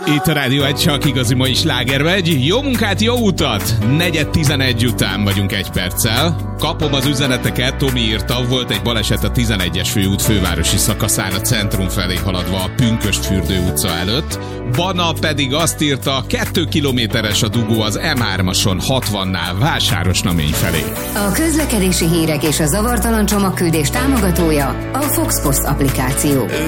Itt a Rádió egy csak igazi mai slágermegy. Jó munkát, jó utat! 4:11 után vagyunk egy perccel. Kapom az üzeneteket, Tomi írta, volt egy baleset a 11-es főút fővárosi szakaszán a centrum felé haladva a Pünkösdfürdő utca előtt. Bana pedig azt írta, 2 kilométeres a dugó az M3-ason 60-nál Vásárosnamény felé. A közlekedési hírek és a zavartalan csomagküldés támogatója a Fox Post applikáció.